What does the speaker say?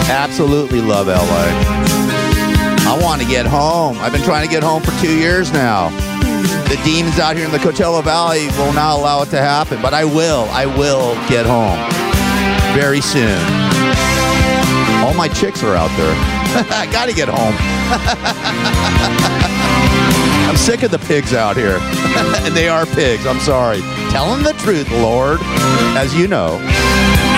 Absolutely love LA. I want to get home. I've been trying to get home for 2 years now. The demons out here in the Coachella Valley will not allow it to happen, but I will get home very soon. All my chicks are out there. I got to get home. I'm sick of the pigs out here. And they are pigs. I'm sorry. Tell them the truth, Lord, as you know.